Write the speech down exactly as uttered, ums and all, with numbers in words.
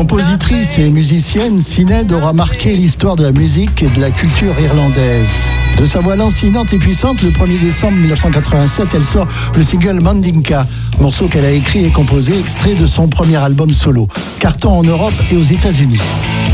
Compositrice et musicienne, Sinéad aura marqué l'histoire de la musique et de la culture irlandaise. De sa voix lancinante et puissante, le premier décembre mille neuf cent quatre-vingt-sept, elle sort le single Mandinka, morceau qu'elle a écrit et composé, extrait de son premier album solo. Carton en Europe et aux États-Unis.